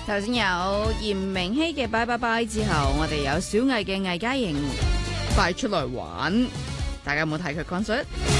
頭先有嚴明熙嘅拜拜拜之後，我哋有小藝嘅魏嘉瑩快出來玩，大家有冇睇佢 concert？